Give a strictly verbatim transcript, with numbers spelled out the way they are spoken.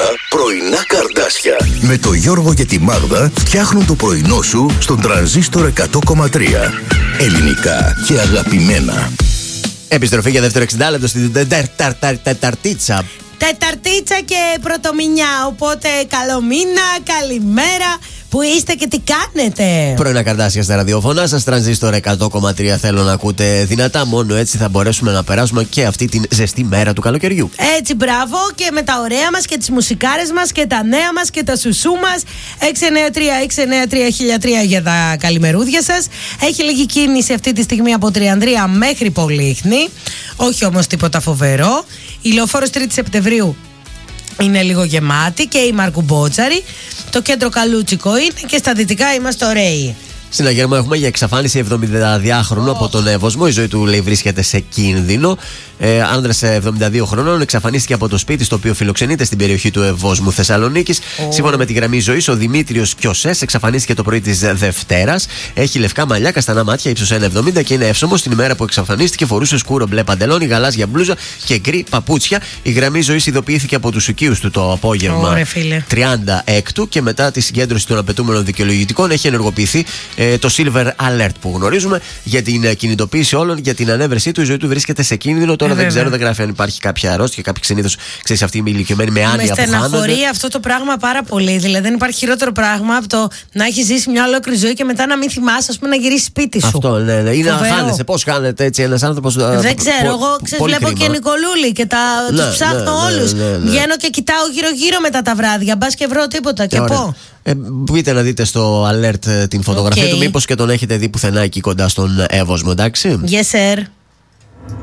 πρωινά καρδάσια. Με το Γιώργο και τη Μάγδα φτιάχνουν το πρωινό σου στον Τρανζίστορ εκατό κόμμα τρία. Ελληνικά και αγαπημένα. Επιστροφή για δεύτερο εξήντα λεπτό στην Τεταρτίτσα. Τεταρτίτσα και πρωτομηνιά. Οπότε καλό μήνα, καλημέρα. Πού είστε και τι κάνετε? Πρωινά καρδάσια στα ραδιοφωνά σας. Τρανζίστορ εκατό κόμμα τρία θέλω να ακούτε δυνατά. Μόνο έτσι θα μπορέσουμε να περάσουμε και αυτή την ζεστή μέρα του καλοκαιριού. Έτσι, μπράβο, και με τα ωραία μας και τις μουσικάρες μας και τα νέα μας και τα σουσού μας. έξι εννιά τρία έξι εννιά τρία χίλια τρία για τα καλημερούδια σας. Έχει λίγη κίνηση αυτή τη στιγμή από Τριανδρία μέχρι Πολύχνη. Όχι όμως τίποτα φοβερό. Η Λεωφόρος τρίτη Σεπτεμβρίου είναι λίγο γεμάτη και η Μαρκουμπότσαρη. Το κέντρο Καλούτσικο είναι και στα δυτικά είμαστε ωραίοι. Στην Αγέρμα έχουμε για εξαφάνιση εβδομηνταδυάχρονου oh. από τον Εύωσμο. Η ζωή του, λέει, βρίσκεται σε κίνδυνο. Ε, άνδρας εβδομήντα δύο χρονών εξαφανίστηκε από το σπίτι στο οποίο φιλοξενείται στην περιοχή του Ευόσμου Θεσσαλονίκης. Oh. Σύμφωνα με τη γραμμή ζωής, ο Δημήτριος Κιωσές εξαφανίστηκε το πρωί της Δευτέρας. Έχει λευκά μαλλιά, καστανά μάτια, ύψος ένα εβδομήντα και είναι εύσωμος. Την ημέρα που εξαφανίστηκε φορούσε σκούρο μπλε παντελόνι, γαλάζια μπλούζα και γκρι παπούτσια. Η γραμμή ζωής ειδοποιήθηκε από τους οικείους του το απόγευμα oh, τριάντα έκτου και μετά τη συγκέντρωση των απαιτούμενων δικαιολογητικών έχει ενεργοποιηθεί ε, το Silver Alert που γνωρίζουμε για την κινητοποίηση όλων για την ανέβρεσή του. Η ζωή του βρίσκεται σε κίνδυνο. Τώρα ε, δεν ξέρω, δεν γράφει αν υπάρχει κάποια αρρώστια. Κάποιοι συνήθως, ξέρεις, αυτοί οι ηλικιωμένοι με άνοια που χάνονται. Με στεναχωρεί αυτό το πράγμα πάρα πολύ. Δηλαδή, δεν υπάρχει χειρότερο πράγμα από το να έχει ζήσει μια ολόκληρη ζωή και μετά να μην θυμάσαι, ας πούμε, να γυρίσει σπίτι σου. Αυτό, ναι, ναι. Είναι να χάνεσαι. Πώς χάνεται έτσι ένας άνθρωπος? Δεν ξέρω. Εγώ ξέρεις, βλέπω κρίμα. Και Νικολούλη και τα ναι, τους ψάχνω ναι, όλους. Ναι, ναι, ναι. Βγαίνω και κοιτάω γύρω-γύρω μετά τα βράδια. Μπας και βρω τίποτα και πω. Ε, μπείτε να δείτε στο alert την φωτογραφία okay. του, μήπως και τον έχετε δει πουθενά εκεί κοντά στον Εύωσμο, εντάξει. Yes, sir.